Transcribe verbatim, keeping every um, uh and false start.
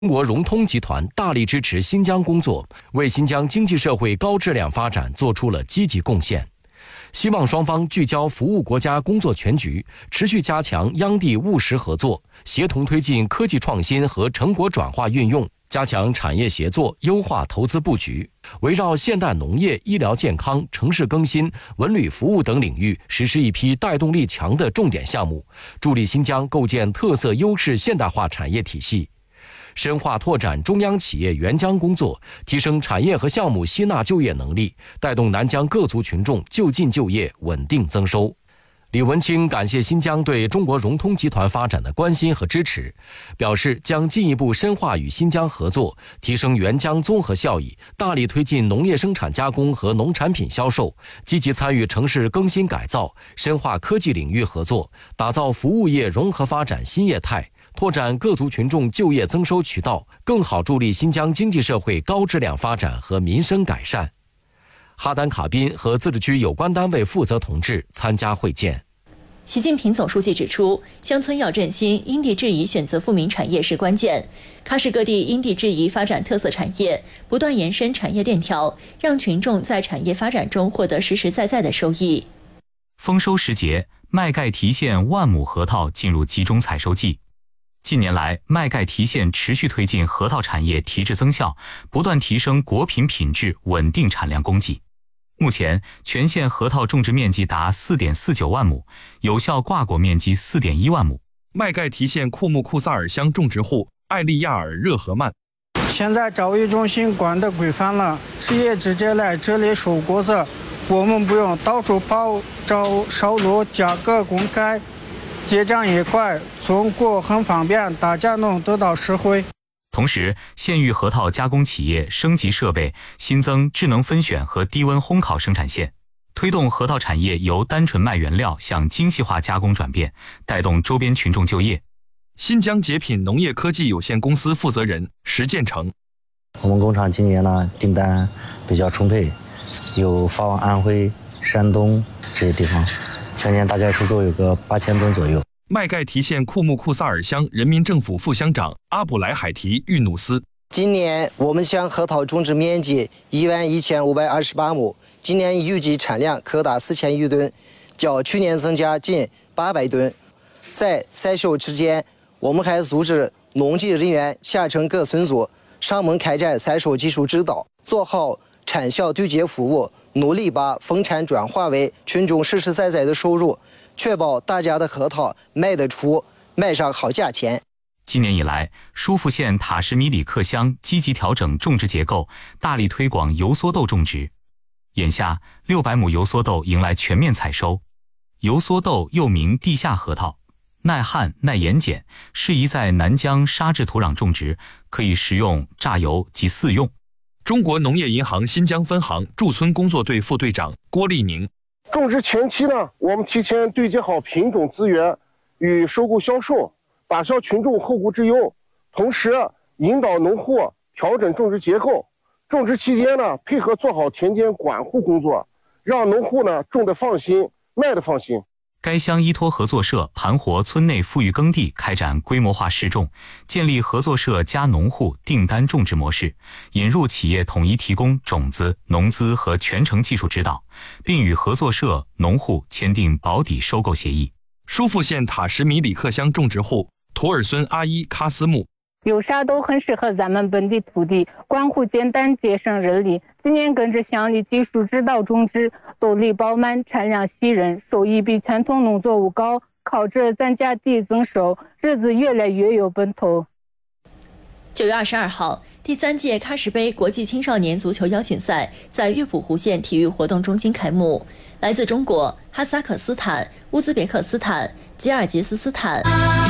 中国融通集团大力支持新疆工作，为新疆经济社会高质量发展做出了积极贡献。希望双方聚焦服务国家工作全局，持续加强央地务实合作，协同推进科技创新和成果转化运用，加强产业协作，优化投资布局，围绕现代农业、医疗健康、城市更新、文旅服务等领域实施一批带动力强的重点项目，助力新疆构建特色优势现代化产业体系。深化拓展中央企业援疆工作，提升产业和项目吸纳就业能力，带动南疆各族群众就近就业，稳定增收。李文清感谢新疆对中国融通集团发展的关心和支持，表示将进一步深化与新疆合作，提升援疆综合效益，大力推进农业生产加工和农产品销售，积极参与城市更新改造，深化科技领域合作，打造服务业融合发展新业态，拓展各族群众就业增收渠道，更好助力新疆经济社会高质量发展和民生改善。哈丹卡宾和自治区有关单位负责同志参加会见。 习近平总书记指出，乡村要振兴，因地制宜选择富民产业是关键。喀什各地因地制宜发展特色产业，不断延伸产业链条，让群众在产业发展中获得实实在在的收益。 丰收时节，麦盖提县万亩核桃进入集中采收季。近年来，麦盖提县持续推进核桃产业提质增效，不断提升果品品质，稳定产量供给。目前，全县核桃种植面积达 四点四九万亩，有效挂果面积 四点一万亩。 麦盖提县库木库萨尔乡种植户艾利亚尔热合曼， 现在教育中心管得规范了，企业直接来这里收果子，我们不用到处跑找烧路，价格公开，结账也快，送果很方便，大家能得到实惠。 同时，县域核桃加工企业升级设备，新增智能分选和低温烘烤生产线，推动核桃产业由单纯卖原料向精细化加工转变，带动周边群众就业。 新疆捷品农业科技有限公司负责人石建成， 我们工厂今年呢订单比较充沛，有发往安徽、山东这些地方，全年大概收购有个八千吨左右。 麦盖提县库木库萨尔乡人民政府副乡长阿卜莱海提玉努斯， 今年我们乡核桃种植面积一万一千五百二十八亩，今年预计产量可达四千余吨，较去年增加近八百吨。在采收期间，我们还组织农技人员下城各村组上门开展采收技术指导，做好产销对接服务，努力把丰产转化为群众实实在在的收入，确保大家的核桃卖得出，卖上好价钱。 今年以来，疏附县塔什米里克乡积极调整种植结构，大力推广油梭豆种植。眼下，六百亩油梭豆迎来全面采收。油梭豆又名地下核桃，耐旱、耐盐碱，适宜在南疆沙质土壤种植，可以食用、榨油及饲用。 中国农业银行新疆分行驻村工作队副队长郭丽宁， 种植前期呢，我们提前对接好品种资源与收购销售，打消群众后顾之忧，同时引导农户调整种植结构。种植期间呢，配合做好田间管护工作，让农户呢种得放心，卖得放心。 该乡依托合作社盘活村内富裕耕地，开展规模化试种，建立合作社加农户订单种植模式，引入企业统一提供种子、农资和全程技术指导，并与合作社、农户签订保底收购协议。 疏附县塔什米里克乡种植户图尔孙阿依喀斯木， 有啥都很适合咱们本地土地，管护简单，节省人力。今年跟着乡里技术指导种植，豆粒饱满，产量喜人，收益比传统农作物高，靠着咱家地增收，日子越来越有奔头。 九月二十二号，第三届喀什杯国际青少年足球邀请赛在乐谱湖县体育活动中心开幕。来自中国、哈萨克斯坦、乌兹别克斯坦、吉尔吉斯斯坦。